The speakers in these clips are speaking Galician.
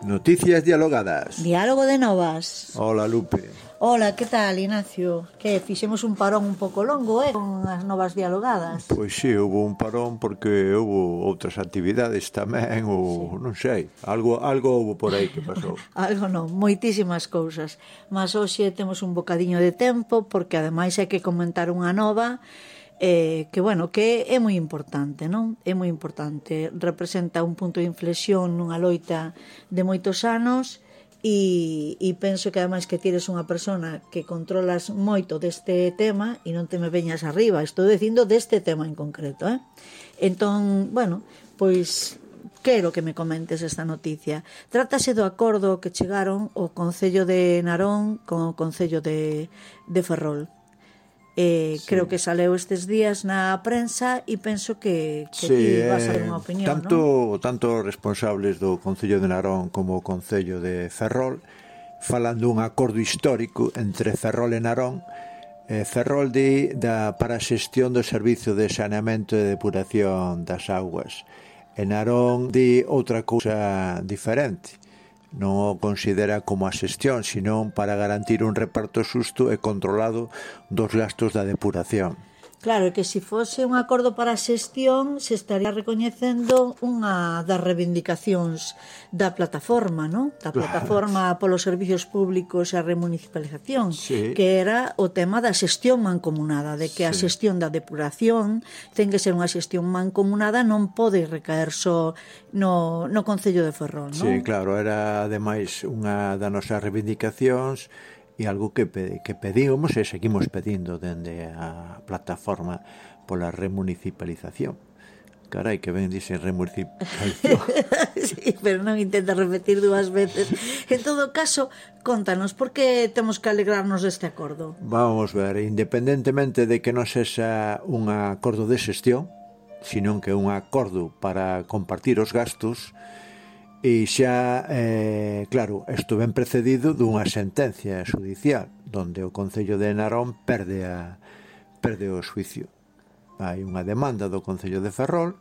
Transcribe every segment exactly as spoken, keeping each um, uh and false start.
Noticias dialogadas. Diálogo de novas. Hola, Lupe. Hola, que tal, Ignacio? Que fixemos un parón un pouco longo, eh, con as novas dialogadas. Pois sí, houve un parón porque houve outras actividades tamén, ou sí. Non sei, algo algo houve por aí que pasou. Algo non, moitísimas cousas. Mas hoxe temos un bocadiño de tempo porque ademais hai que comentar unha nova eh, que, bueno, que é moi importante, non? É moi importante. Representa un punto de inflexión nunha loita de moitos anos. E, e penso que ademais que tires unha persona que controlas moito deste tema e non te me veñas arriba, estou dicindo deste tema en concreto, eh? Entón, bueno, pois quero que me comentes esta noticia. Trátase do acordo que chegaron o Concello de Narón con o Concello de, de Ferrol. Eh, sí. Creo que saleu estes días na prensa e penso que, que sí, ti vas a dar unha opinión, tanto, non? Tanto os responsables do Concello de Narón como o Concello de Ferrol falan dun acordo histórico entre Ferrol e Narón. eh, Ferrol di da, para a xestión do servizo de saneamento e depuración das augas, e Narón di outra cousa diferente. Non o considera como a xestión, senón para garantir un reparto xusto e controlado dos gastos da depuración. Claro, que se fose un acordo para a xestión se estaría recoñecendo unha das reivindicacións da plataforma, non? Da plataforma polos servicios públicos e a remunicipalización, sí. Que era o tema da xestión mancomunada, de que sí. A xestión da depuración ten que ser unha xestión mancomunada, non pode recaer só no, no Concello de Ferrol, non? Sí, claro, era ademais unha das nosas reivindicacións e algo que, que pedimos e seguimos pedindo dende a plataforma pola remunicipalización. Carai, que ben dicen remunicipalización. Sí, pero non intenta repetir dúas veces. En todo caso, contanos, por que temos que alegrarnos deste acordo? Vamos ver, independentemente de que non sexa un acordo de xestión, senón que un acordo para compartir os gastos. E xa, eh, claro, isto ben precedido dunha sentencia judicial donde o Concello de Narón perde, a, perde o xuicio. Hai unha demanda do Concello de Ferrol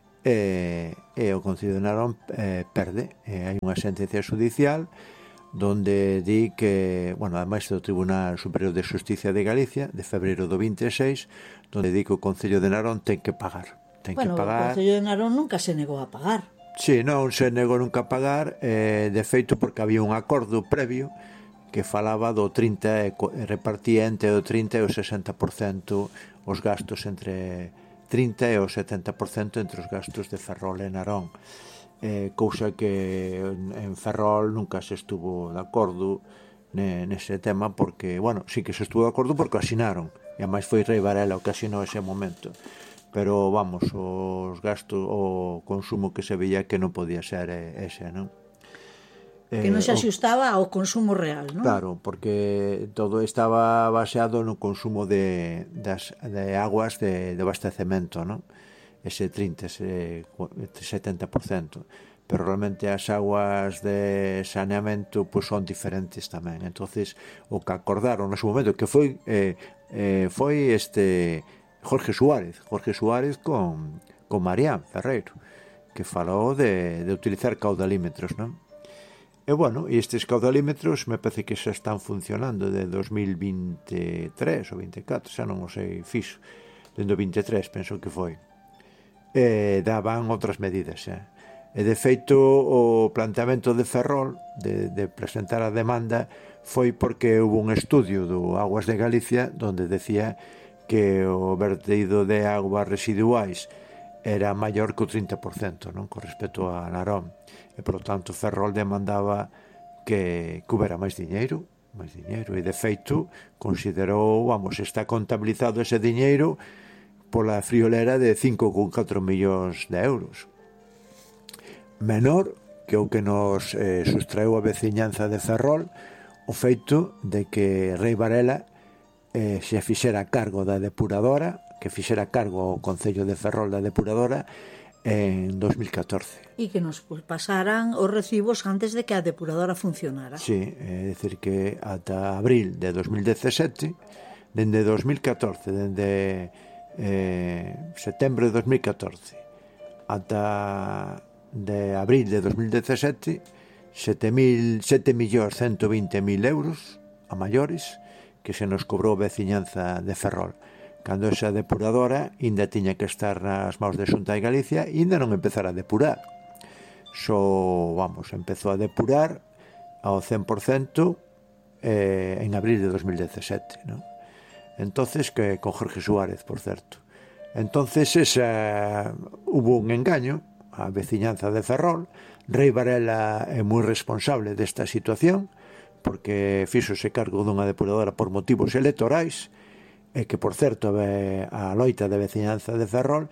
e, e o Concello de Narón eh, perde. E hai unha sentencia judicial donde di que, bueno, ademais do Tribunal Superior de Xusticia de Galicia de febreiro do vinte e seis, donde di que o Concello de Narón ten que pagar. Ten bueno, que pagar. O Concello de Narón nunca se negou a pagar. Sí, non se negou nunca a pagar, eh, de feito porque había un acordo previo que falaba do trinta e repartía entre o trinta e o sesenta por cento os gastos entre trinta e o setenta por cento entre os gastos de Ferrol e Narón, eh, cousa que en Ferrol nunca se estuvo de acordo nese tema porque, bueno, sí que se estuvo de acordo porque asinaron, e ademais foi Rei Varela o que asinou ese momento. Pero, vamos, os gastos, o consumo que se veía que non podía ser ese, non? Que non se axustaba ao consumo real, non? Claro, porque todo estaba baseado no consumo de, das, de aguas de, de abastecemento, non? Ese trinta, ese setenta por cento. Pero realmente as aguas de saneamento pues, son diferentes tamén. Entonces, o que acordaron no seu momento, que foi, eh, eh, foi este... Jorge Suárez, Jorge Suárez con, con Marián Ferreiro, que falou de, de utilizar caudalímetros, non? E, bueno, e estes caudalímetros me parece que xa están funcionando de dos mil veintitrés ou vinte e catro, xa non o sei fixo, dende o vinte e tres, penso que foi. E daban outras medidas, xa. E, de feito, o planteamento de Ferrol de, de presentar a demanda foi porque houve un estudio do Aguas de Galicia donde decía que o vertido de aguas residuais era maior que o trinta por cento, non? Con respecto a Narón. E, por tanto, Ferrol demandaba que, que houbera máis diñeiro, máis diñeiro. E, de feito, considerou, vamos, está contabilizado ese diñeiro pola friolera de cinco coma catro millóns de euros. Menor que o que nos eh, sustraeu a veciñanza de Ferrol o feito de que Rei Varela Eh, se fixera cargo da depuradora, que fixera cargo ao Concello de Ferrol da depuradora en dos mil catorce. E que nos pues, pasaran os recibos antes de que a depuradora funcionara. Sí, é dicir que ata abril de dos mil dezasete, dende dos mil catorce, dende eh, setembro de dos mil catorce ata de abril de dos mil dezasete, sete millóns ciento veinte mil euros a maiores que se nos cobrou a veciñanza de Ferrol, cando esa depuradora ainda tiña que estar nas maus de Xunta de Galicia e ainda non empezara a depurar. Só, vamos, empezou a depurar ao cen por cento eh, en abril de dos mil dezasete, non? Entonces, que con Jorge Suárez, por certo. Entonces, esa, hubo un engaño a veciñanza de Ferrol. Rei Varela é moi responsable desta situación, porque fíxose cargo dunha depuradora por motivos electorais, e que, por certo, a loita de veciñanza de Ferrol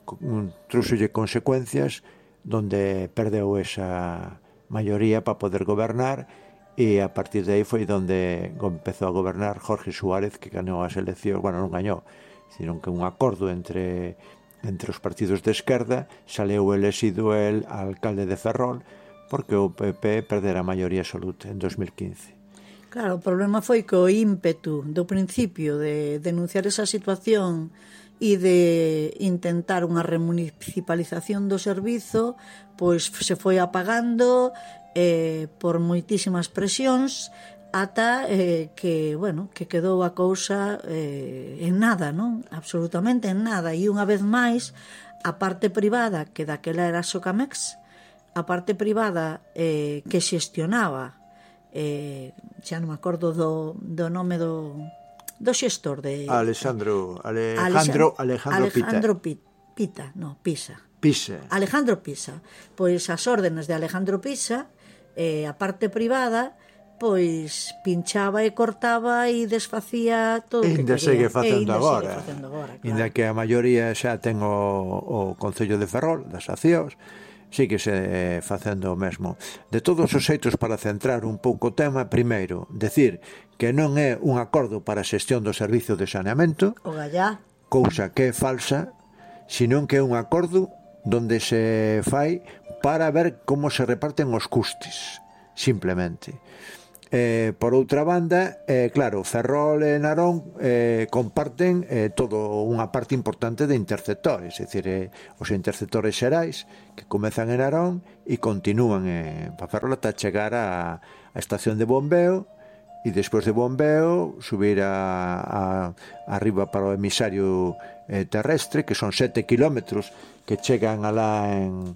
trúxolle consecuencias donde perdeu esa maioría para poder gobernar, e a partir de aí foi donde empezou a gobernar Jorge Suárez, que gañou as eleccións, bueno, non gañou, sino que un acordo entre entre os partidos de esquerda, saleu elexido el alcalde de Ferrol, porque o P P perdera a maioría absoluta en dos mil quince. Claro, o problema foi que o ímpetu do principio de denunciar esa situación e de intentar unha remunicipalización do servizo, pois se foi apagando eh, por moitísimas presións ata eh, que, bueno, que quedou a cousa eh, en nada, non? Absolutamente en nada. E unha vez máis, a parte privada, que daquela era Socamex, a parte privada eh, que xestionaba, eh, xa non me acordo do, do nome do, do xestor de... Alexandro, Alejandro, Alejandro, Alejandro Pita. Pita, no, Pisa. Pisa. Alejandro Pisa. Pois as órdenes de Alejandro Pisa, eh, a parte privada, pois pinchaba e cortaba e desfacía todo o que quería. Segue facendo agora. agora, claro. Inda que a maioría xa ten o, o Concello de Ferrol, das accións, síguese facendo o mesmo. De todos os xeitos, para centrar un pouco o tema, primeiro, decir que non é un acordo para a xestión do servicio de saneamento, o gallá, cousa que é falsa, senón que é un acordo donde se fai para ver como se reparten os custes, simplemente. Eh, por outra banda, eh, claro, Ferrol e Narón eh, comparten eh, todo unha parte importante de interceptores, é dicir, eh, os interceptores xerais que comezan en Narón e continúan eh, para Ferrol ata chegar a, a estación de bombeo, e despois de bombeo subir a, a, arriba para o emisario eh, terrestre, que son sete kilómetros que chegan alá en,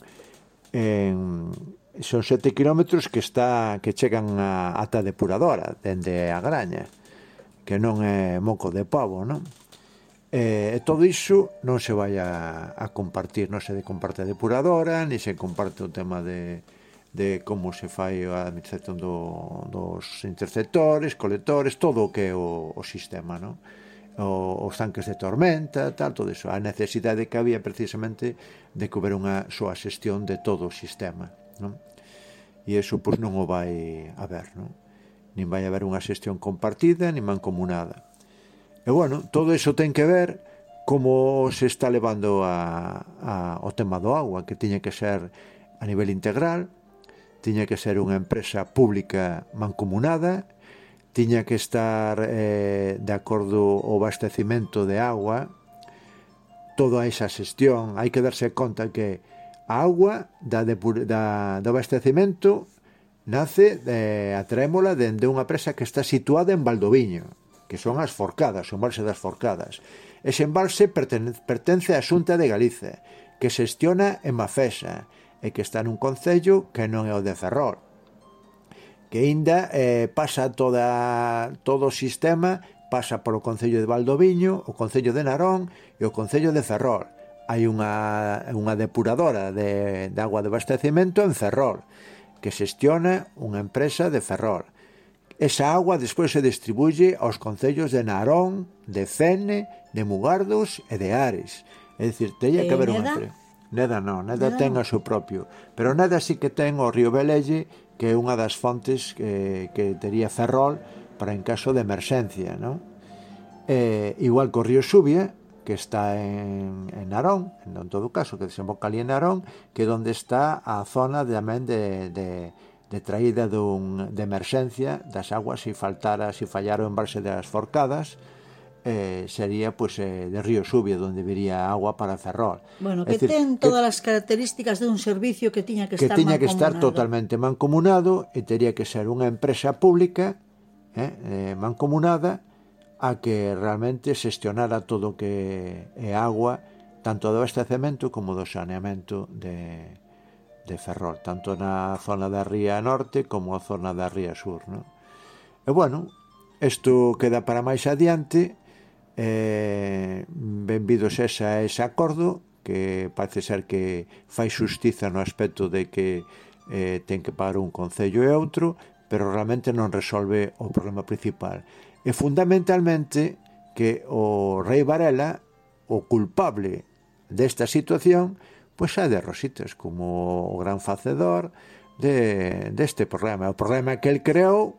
en son sete kilómetros que está que chegan a, ata a depuradora dende a Graña, que non é moco de pavo, non? E, e todo iso non se vai a, a compartir, non se comparte a depuradora, ni se comparte o tema de, de como se fai a administración do, dos interceptores, colectores, todo o que é o, o sistema, non? O, os tanques de tormenta, tal, todo iso. A necesidade que había precisamente de que houbera unha súa xestión de todo o sistema, non? E iso pois non o vai haber, non? Nin vai haber unha xestión compartida nin mancomunada. E bueno, todo iso ten que ver como se está levando a, a, o tema do agua, que tiña que ser a nivel integral, tiña que ser unha empresa pública mancomunada, tiña que estar eh, de acordo o abastecimento de agua, toda esa xestión. Hai que darse conta que a agua da, da, do abastecimento nace de, a trémola dende unha presa que está situada en Valdoviño, que son as Forcadas, o embalse das Forcadas. Ese embalse pertence, pertence á Xunta de Galicia, que xestiona en Mafesa, e que está nun concello que non é o de Ferrol, que aínda eh, pasa toda, todo o sistema, pasa polo concello de Valdoviño, o concello de Narón e o concello de Ferrol. Hai unha, unha depuradora de, de agua de abastecimento en Ferrol, que xestiona unha empresa de Ferrol. Esa agua despois se distribuye aos concellos de Narón, de Fene, de Mugardos e de Ares. É dicir, teña que haber unha empresa. Neda non, Neda ten o seu propio. Pero Neda sí que ten o río Velelle, que é unha das fontes que, que tería Ferrol para en caso de emerxencia, non? Eh, igual que o río Xubia, que está en, en Narón, en todo caso, que desemboca ali en Narón, que é onde está a zona tamén de, de, de traída dun, de emerxencia das aguas se faltara, se fallara o embalse das Forcadas, eh, sería pues, eh, de Río Subia, donde viría agua para Ferrol. Bueno, que decir, ten todas que, as características de un servicio que tiña que, que estar tiña mancomunado. que estar totalmente mancomunado e tería que ser unha empresa pública eh, eh, mancomunada a que realmente xestionara todo o que é agua, tanto do abastecemento como do saneamento de, de Ferrol, tanto na zona da Ría Norte como a zona da Ría Sur, non? E bueno, isto queda para máis adiante. Eh, benvidos esa, ese acordo que parece ser que fai xustiza no aspecto de que eh, ten que pagar un concello e outro, pero realmente non resolve o problema principal, e fundamentalmente que o rei Varela, o culpable desta situación, pois é de Rositas, como o gran facedor de, deste problema, o problema que el creou,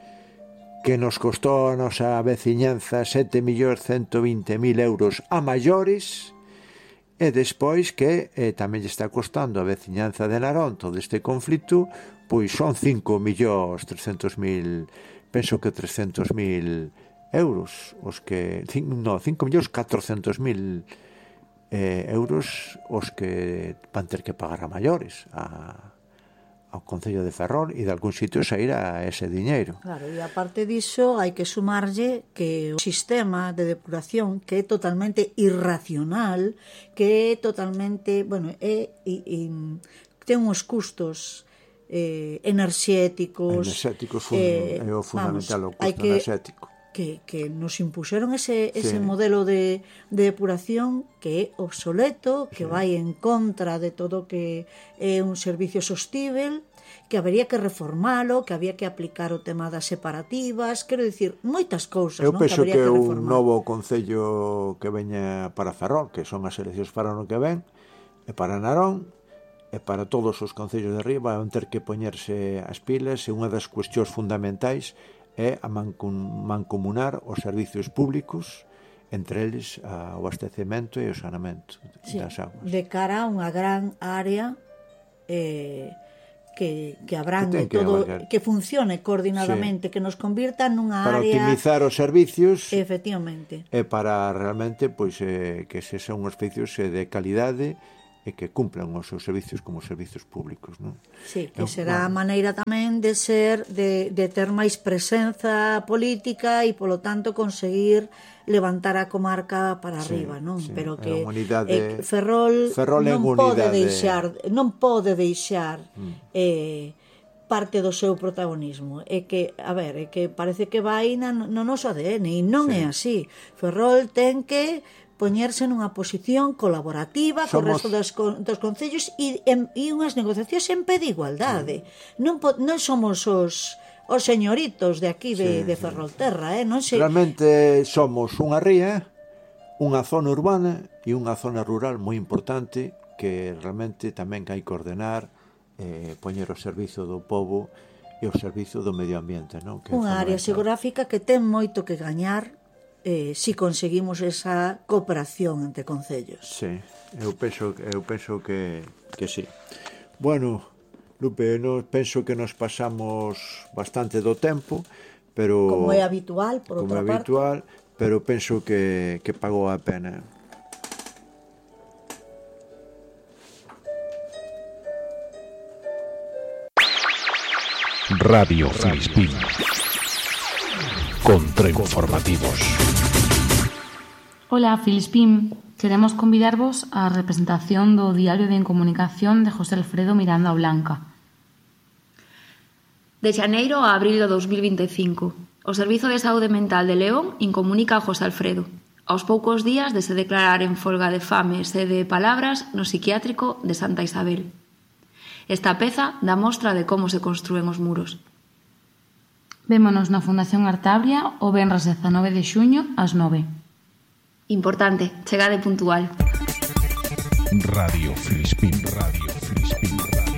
que nos costou a nosa veciñanza sete millóns ciento vinte mil euros a maiores, e despois que eh, tamén lle está costando a veciñanza de Narón todo este conflito, pois son cinco millóns trescentos mil, penso que trescentos mil euros, os que, no, cinco millóns catrocentos mil eh, euros os que van ter que pagar a maiores, a ao Concello de Ferrol, e de algún sitio sairá ese diñeiro. Claro, e aparte diso hai que sumarlle que o sistema de depuración que é totalmente irracional, que é totalmente, bueno, é, é, é ten uns custos eh, enerxéticos, enerxéticos eh, é o fundamental, vamos, o custo que, enerxético. Que, que nos impuseron ese, ese sí. modelo de, de depuración que é obsoleto, que sí. vai en contra de todo que é un servicio sostível, que habería que reformalo, que había que aplicar o tema das separativas, quero dicir, moitas cousas, eu non? penso que, que, que un novo concello que veña para Ferrol, que son as eleccións para o que ven, e para Narón, e para todos os concellos de arriba, van ter que poñerse as pilas, e unha das cuestións fundamentais é a mancomunar os servicios públicos, entre eles o abastecemento e o saneamento sí, das aguas. De cara a unha gran área eh, que, que abrangue que todo, que, que funcione coordinadamente, sí. que nos convirta nunha para área... Para optimizar os servicios. Efectivamente. E para realmente pois, eh, que se son os servicios eh, de calidade e que cumplan os seus servicios como servicios públicos, non? Sí, que será a maneira tamén de ser, de, de ter máis presenza política e, polo tanto, conseguir levantar a comarca para sí, arriba, non? Sí, pero que unidade, eh, Ferrol, Ferrol non pode deixar, non pode deixar mm. eh, parte do seu protagonismo. É que, a ver, é que parece que vai na, no noso A D N e non sí. é así. Ferrol ten que poñerse nunha posición colaborativa Somos... co resto dos, dos concellos e, e unhas negociacións en pé de igualdade. Sí. Non, non somos os, os señoritos de aquí de, sí, de Ferrolterra, eh? Non se... Realmente somos unha ría, unha zona urbana e unha zona rural moi importante que realmente tamén hai que ordenar, eh, poñer o servizo do povo e o servizo do medio ambiente, non? Que unha área xeográfica que ten moito que gañar Eh, si conseguimos esa cooperación entre concellos. Sí, eu penso, eu penso que, que sí. Bueno, Lupe, no, penso que nos pasamos bastante do tempo, pero como é habitual, por como outra é habitual, parte. Pero penso que, que pagou a pena. Radio Filispín. Contrainformativos. Ola, Filispín. Queremos convidarvos á representación do Diario de Incomunicación de José Alfredo Miranda Blanca. De xaneiro a abril do dos mil vinte e cinco, o Servizo de Saúde Mental de León incomunica a José Alfredo, aos poucos días de se declarar en folga de fame e de palabras no psiquiátrico de Santa Isabel. Esta peza dá mostra de como se construen os muros. Vémonos na Fundación Artabria o venres dezanove de xuño ás nove. Importante, chegade puntual. Radio Filispín, Radio Filispín, Radio.